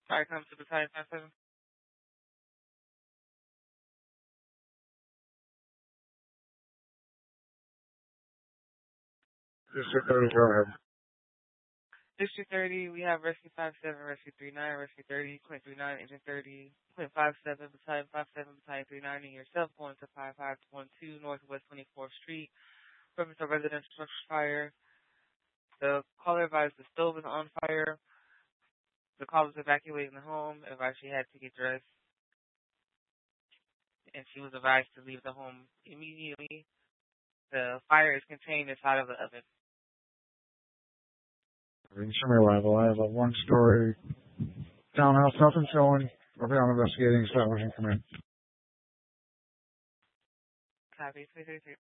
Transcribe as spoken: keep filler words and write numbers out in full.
Fire comes to battalion five seven. District thirty, go ahead. District thirty, we have Rescue five seven, Rescue three nine, Rescue thirty, Point three nine, Agent thirty, Point five seven, Battalion five seven, Battalion three nine, and yourself going to five five one two Northwest twenty-fourth Street. Purpose of residential structure fire. The caller advised the stove is on fire. The caller was evacuating the home, advised she had to get dressed, and she was advised to leave the home immediately. The fire is contained inside of the oven. Semi level. I have a one-story townhouse. Nothing showing. We're beyond investigating. Establishing command. Copy. three three three.